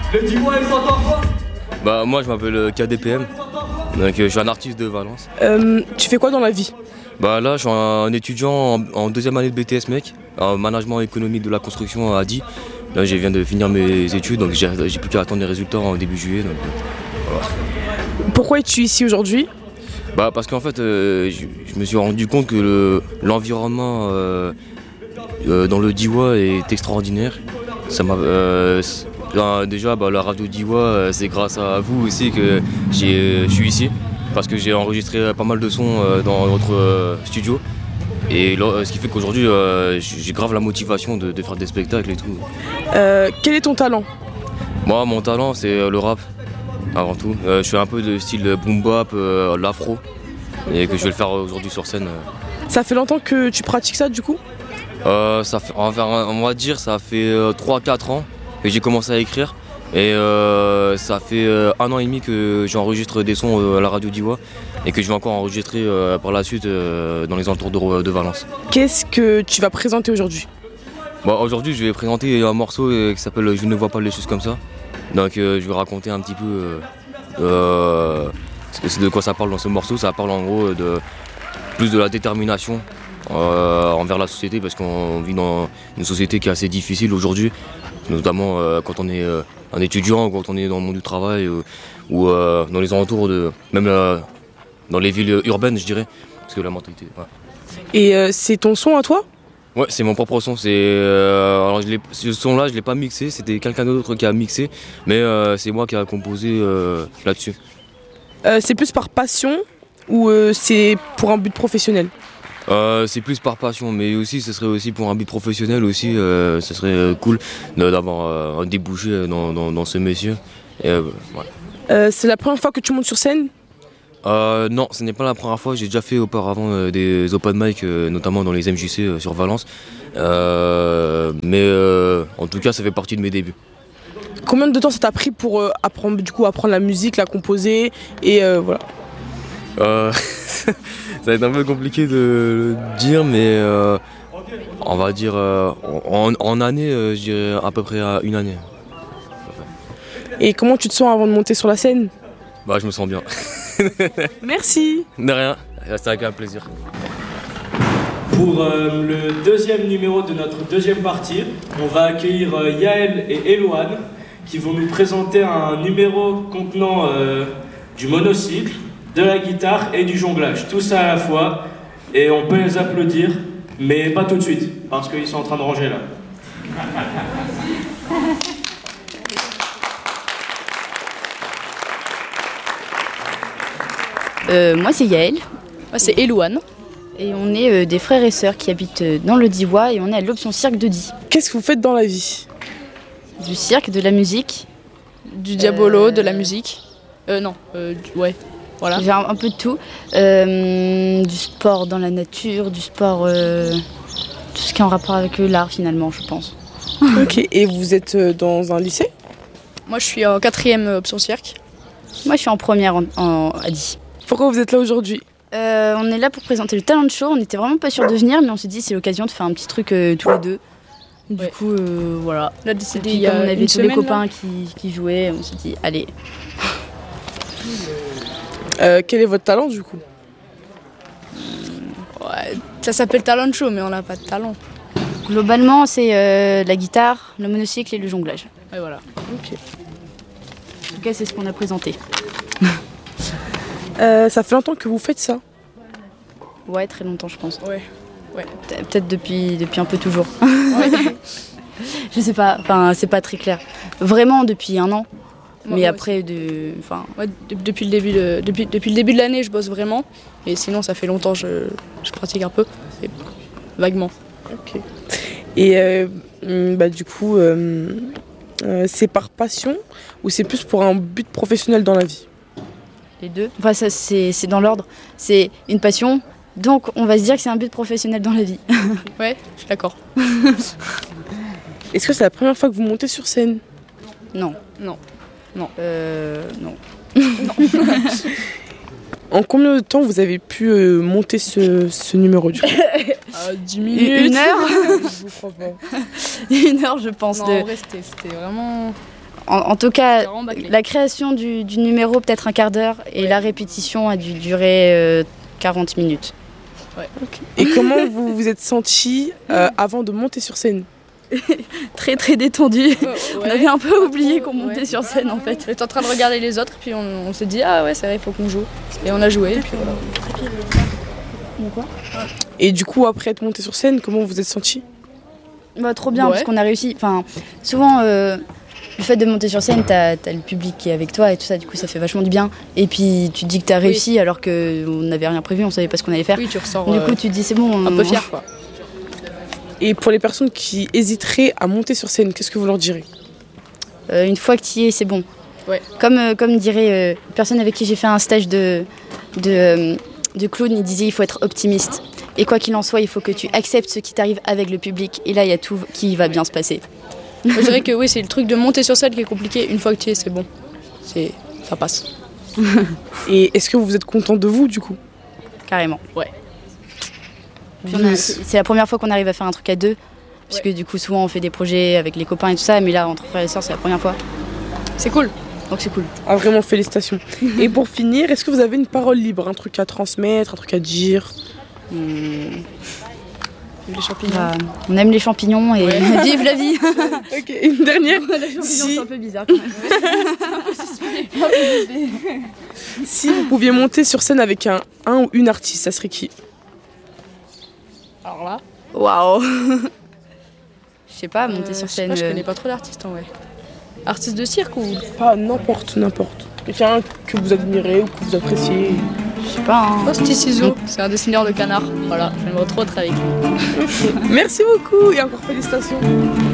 Le dis-moi, il s'entend quoi? Bah moi je m'appelle KDPM, donc je suis un artiste de Valence. Tu fais quoi dans la vie? Bah là je suis un étudiant en deuxième année de BTS mec, en management économique de la construction à Adi. Là je viens de finir mes études, donc j'ai plus qu'à attendre les résultats en début juillet. Donc, voilà. Pourquoi es-tu ici aujourd'hui? Bah parce qu'en fait je me suis rendu compte que l'environnement dans le Diois est extraordinaire. Ça m'a déjà la radio Diois, c'est grâce à vous aussi que je suis ici, parce que j'ai enregistré pas mal de sons dans votre studio, et ce qui fait qu'aujourd'hui j'ai grave la motivation de faire des spectacles et tout. Quel est ton talent? Moi mon talent c'est le rap avant tout. Je fais un peu de style boom bap, l'afro, et que je vais le faire aujourd'hui sur scène. Ça fait longtemps que tu pratiques ça du coup? Ça fait, on va dire ça fait 3-4 ans que j'ai commencé à écrire, et ça fait 1 an et demi que j'enregistre des sons à la radio Diois, et que je vais encore enregistrer par la suite dans les alentours de Valence. Qu'est-ce que tu vas présenter aujourd'hui? Aujourd'hui je vais présenter un morceau qui s'appelle Je ne vois pas les choses comme ça. Donc je vais raconter un petit peu de quoi ça parle dans ce morceau. Ça parle en gros plus de la détermination envers la société, parce qu'on vit dans une société qui est assez difficile aujourd'hui, notamment quand on est un étudiant, ou quand on est dans le monde du travail, ou dans les alentours même dans les villes urbaines, je dirais, parce que la mentalité. Ouais. Et c'est ton son à toi? Ouais, c'est mon propre son. Alors ce son-là, je l'ai pas mixé, c'était quelqu'un d'autre qui a mixé, mais c'est moi qui a composé là-dessus. C'est plus par passion ou c'est pour un but professionnel? C'est plus par passion, mais aussi ce serait aussi pour un but professionnel aussi. Ce serait cool d'avoir un débouché dans ce métier. Ouais. C'est la première fois que tu montes sur scène? Non, ce n'est pas la première fois. J'ai déjà fait auparavant des open mic, notamment dans les MJC sur Valence. Mais en tout cas, ça fait partie de mes débuts. Combien de temps ça t'a pris pour apprendre la musique, la composer et voilà? Ça va être un peu compliqué de le dire, mais on va dire en année, je dirais à peu près à 1 année. Et comment tu te sens avant de monter sur la scène? Bah, je me sens bien. Merci. De rien, c'était avec un plaisir. Pour le deuxième numéro de notre deuxième partie, on va accueillir Yael et Elouane qui vont nous présenter un numéro contenant du monocycle, de la guitare et du jonglage, tout ça à la fois, et on peut les applaudir, mais pas tout de suite, parce qu'ils sont en train de ranger là. Moi c'est Yael. Moi c'est Elouane. Et on est des frères et sœurs qui habitent dans le Diois, et on est à l'option cirque de Die. Qu'est-ce que vous faites dans la vie? Du cirque, de la musique. Du diabolo, de la musique. Ouais. Voilà. J'ai un peu de tout. Du sport dans la nature, du sport, tout ce qui est en rapport avec l'art finalement, je pense. Ok, et vous êtes dans un lycée? Moi je suis en 4e option cirque. Moi je suis en première à Die. Pourquoi vous êtes là aujourd'hui? On est là pour présenter le talent show. On n'était vraiment pas sûrs de venir, mais on s'est dit c'est l'occasion de faire un petit truc tous les deux. Du coup, voilà. On a décidé, comme on avait tous les copains qui jouaient, on s'est dit allez. Quel est votre talent du coup? Ouais, ça s'appelle talent show, mais on n'a pas de talent. Globalement, c'est la guitare, le monocycle et le jonglage. Et voilà. Ok. En tout cas, c'est ce qu'on a présenté. Ça fait longtemps que vous faites ça? Ouais, très longtemps, je pense. Ouais. Peut-être depuis un peu toujours. Ouais. Je sais pas, enfin, c'est pas très clair. Vraiment depuis 1 an. Mais moi après, depuis le début de l'année, je bosse vraiment. Et sinon, ça fait longtemps je pratique un peu, et vaguement. Ok. Et du coup, c'est par passion ou c'est plus pour un but professionnel dans la vie? Les deux. Enfin, ça, c'est dans l'ordre. C'est une passion, donc on va se dire que c'est un but professionnel dans la vie. Ouais, je suis d'accord. Est-ce que c'est la première fois que vous montez sur scène? Non. Non. Non. En combien de temps vous avez pu monter ce numéro du coup? 10 minutes. 1 heure. Je vous crois pas. 1 heure, je pense. Non, en vrai, c'était vraiment En tout cas, C'est vraiment bâclé. la création du numéro, peut-être un quart d'heure, et la répétition a dû durer 40 minutes. Et comment vous vous êtes senti avant de monter sur scène? Très très détendu. On avait un peu oublié qu'on ouais. montait sur scène en fait. On était en train de regarder les autres, puis on s'est dit ah ouais c'est vrai, il faut qu'on joue. Et on a joué, et puis voilà. Et du coup, après être monté sur scène, comment vous vous êtes senti? Bah, trop bien, Ouais. parce qu'on a réussi. Enfin, souvent, le fait de monter sur scène, t'as le public qui est avec toi et tout ça, du coup ça fait vachement du bien. Et puis tu te dis que t'as réussi alors qu'on n'avait rien prévu, on savait pas ce qu'on allait faire. Oui, tu ressors Du coup, tu te dis c'est bon. un peu fier quoi. Et pour les personnes qui hésiteraient à monter sur scène, qu'est-ce que vous leur direz? Une fois que tu y es, c'est bon. Ouais. Comme dirait une personne avec qui j'ai fait un stage de clown, il disait il faut être optimiste. Et quoi qu'il en soit, il faut que tu acceptes ce qui t'arrive avec le public. Et là, il y a tout qui va bien se passer. Je dirais que oui, c'est le truc de monter sur scène qui est compliqué. Une fois que tu y es, c'est bon. Ça passe. Et est-ce que vous êtes content de vous, du coup? Carrément. Ouais. Puis c'est la première fois qu'on arrive à faire un truc à deux. Parce que du coup, souvent, on fait des projets avec les copains et tout ça. Mais là, entre frères et sœurs, c'est la première fois. C'est cool. Donc c'est cool. Ah, vraiment, félicitations. Et pour finir, est-ce que vous avez une parole libre, un truc à transmettre, un truc à dire? Les champignons. Bah, on aime les champignons et vive la vie. Ok, une dernière. Les champignons, Si- c'est un peu bizarre quand même. Si vous pouviez monter sur scène avec un ou une artiste, ça serait qui? Alors là, Waouh. Je sais pas, monter sur je sais scène. pas, je connais pas trop d'artistes en vrai. Artiste de cirque ou Pas n'importe. Quelqu'un que vous admirez ou que vous appréciez. Je sais pas. Hein. Petit Ciseaux, c'est un dessineur de canard. Voilà, j'aimerais trop être avec lui. Merci beaucoup et encore félicitations.